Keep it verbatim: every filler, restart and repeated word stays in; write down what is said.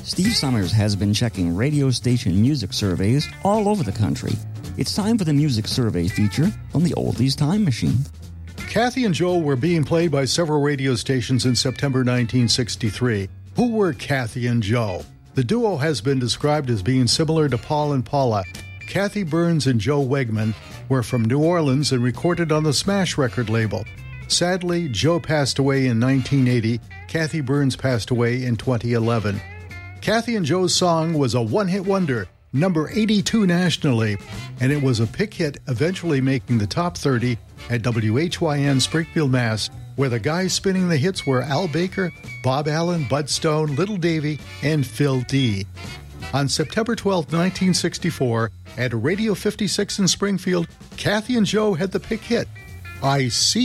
Steve Summers has been checking radio station music surveys all over the country. It's time for the Music Survey feature from the Oldies Time Machine. Kathy and Joe were being played by several radio stations in September nineteen sixty-three. Who were Kathy and Joe? The duo has been described as being similar to Paul and Paula. Kathy Burns and Joe Wegman were from New Orleans and recorded on the Smash record label. Sadly, Joe passed away in nineteen eighty. Kathy Burns passed away in twenty eleven. Kathy and Joe's song was a one-hit wonder, number eighty-two nationally, and it was a pick hit, eventually making the top thirty at W H Y N Springfield, Mass., where the guys spinning the hits were Al Baker, Bob Allen, Bud Stone, Little Davy, and Phil D. On September twelfth, nineteen sixty-four, at Radio fifty-six in Springfield, Kathy and Joe had the pick hit, I See